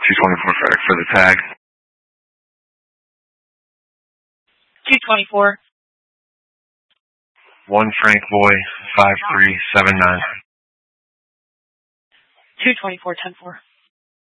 224 for the tag. 224. 1 Frank Boy 5379. 224, 10-4.